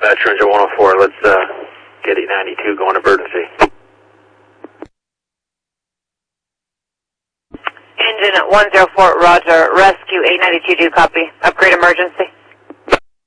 Ranger 104, let's get 892 going emergency. Engine 104, roger. Rescue 892, do copy. Upgrade emergency.